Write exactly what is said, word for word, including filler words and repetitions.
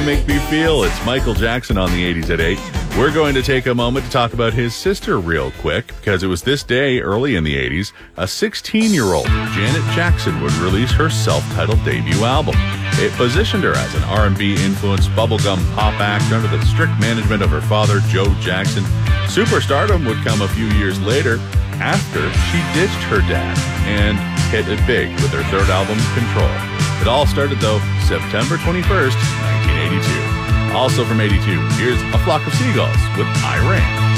Make Me Feel. It's Michael Jackson on the eighties at eight. We're going to take a moment to talk about his sister real quick, because it was this day early in the eighties, a sixteen-year-old, Janet Jackson, would release her self-titled debut album. It positioned her as an R and B-influenced bubblegum pop act under the strict management of her father, Joe Jackson. Superstardom would come a few years later after she ditched her dad and hit it big with her third album, Control. It all started, though, September twenty-first, nineteen eighty-two. Also from eighty-two, here's A Flock of Seagulls with I Ran.